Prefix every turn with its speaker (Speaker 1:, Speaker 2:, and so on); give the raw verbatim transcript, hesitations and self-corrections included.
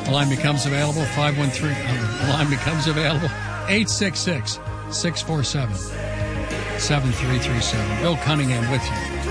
Speaker 1: The line becomes available, five one three. Uh, the line becomes available, eight six six, six four seven, seven three three seven. Bill Cunningham with you.